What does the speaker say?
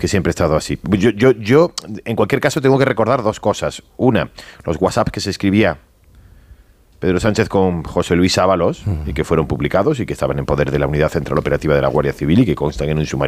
que siempre ha estado así. Yo, en cualquier caso, tengo que recordar dos cosas. Una, los WhatsApp que se escribía Pedro Sánchez con José Luis Ábalos y que fueron publicados y que estaban en poder de la Unidad Central Operativa de la Guardia Civil y que constan en un sumario